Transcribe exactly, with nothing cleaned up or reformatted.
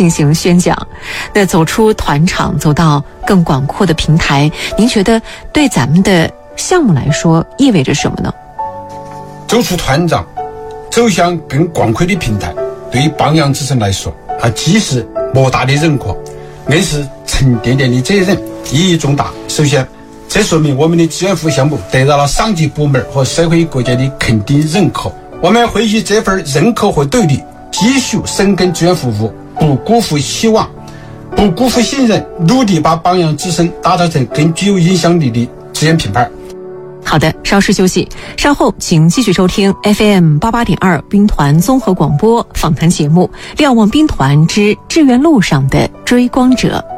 进行宣讲。那走出团场，走到更广阔的平台，您觉得对咱们的项目来说意味着什么呢？ 走出团长，走向更广阔的平台，对于榜样之声来说，它既是莫大的认可，更是沉甸甸的责任，意义重大。首先，这说明我们的志愿服务项目得到了上级部门和社会各界的肯定认可。我们会以这份认可和斗力，继续深耕志愿服务，不辜负希望，不辜负信任，努力把榜样之声打造成更具有影响力的志愿品牌。 好的，稍事休息，稍后请继续收听 F M 八八点二兵团综合广播访谈节目《瞭望兵团之志愿路上的追光者》。